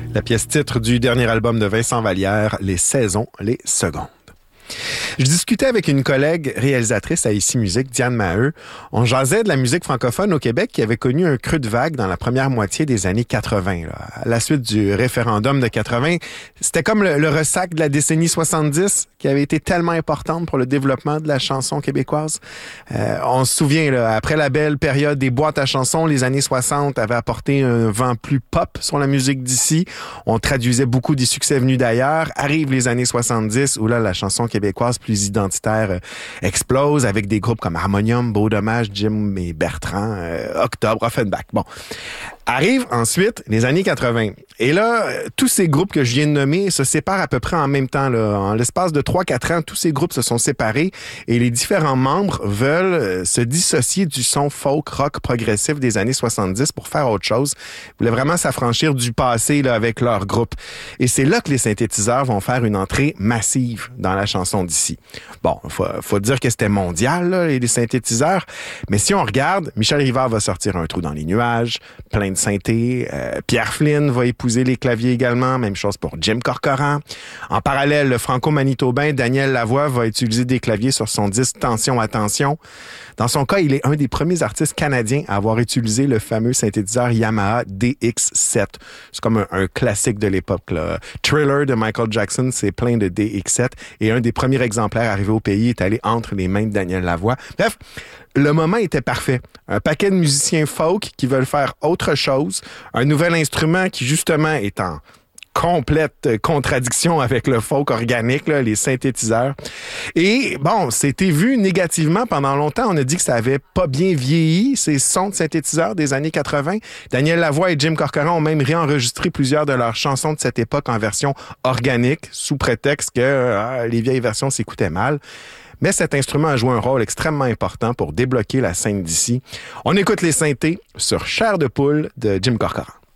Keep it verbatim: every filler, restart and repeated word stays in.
La pièce titre du dernier album de Vincent Vallière, Les saisons, les secondes. Je discutais avec une collègue réalisatrice à Ici Musique, Diane Maheu. On jasait de la musique francophone au Québec qui avait connu un creux de vague dans la première moitié des années quatre-vingt. Là. À la suite du référendum de quatre-vingt, c'était comme le, le ressac de la décennie soixante-dix qui avait été tellement importante pour le développement de la chanson québécoise. Euh, on se souvient, là, après la belle période des boîtes à chansons, les années soixante avaient apporté un vent plus pop sur la musique d'ici. On traduisait beaucoup des succès venus d'ailleurs. Arrivent les années soixante-dix où là, la chanson québécoise plus identitaire euh, explose avec des groupes comme Harmonium, Beau Dommage, Jim et Bertrand, euh, Octobre, Offenbach. Bon. Arrivent ensuite les années quatre-vingt. Et là, tous ces groupes que je viens de nommer se séparent à peu près en même temps. Là. En l'espace de trois quatre ans, tous ces groupes se sont séparés et les différents membres veulent se dissocier du son folk, rock progressif des années soixante-dix pour faire autre chose. Ils voulaient vraiment s'affranchir du passé là, avec leur groupe. Et c'est là que les synthétiseurs vont faire une entrée massive dans la chanson d'ici. Bon, faut, faut dire que c'était mondial, là, les synthétiseurs. Mais si on regarde, Michel Rivard va sortir Un trou dans les nuages, plein de synthé. Euh, Pierre Flynn va épouser les claviers également. Même chose pour Jim Corcoran. En parallèle, le franco-manitobain Daniel Lavoie va utiliser des claviers sur son disque Tension, attention. Dans son cas, il est un des premiers artistes canadiens à avoir utilisé le fameux synthétiseur Yamaha D X sept. C'est comme un, un classique de l'époque, là. Thriller de Michael Jackson, c'est plein de D X sept. Et un des premiers exemplaires arrivés au pays est allé entre les mains de Daniel Lavoie. Bref, le moment était parfait. Un paquet de musiciens folk qui veulent faire autre chose. Un nouvel instrument qui, justement, est en complète contradiction avec le folk organique, là, les synthétiseurs. Et bon, c'était vu négativement pendant longtemps. On a dit que ça avait pas bien vieilli, ces sons de synthétiseurs des années quatre-vingt. Daniel Lavoie et Jim Corcoran ont même réenregistré plusieurs de leurs chansons de cette époque en version organique, sous prétexte que euh, les vieilles versions s'écoutaient mal. Mais cet instrument a joué un rôle extrêmement important pour débloquer la scène d'ici. On écoute les synthés sur Chair de poule de Jim Corcoran.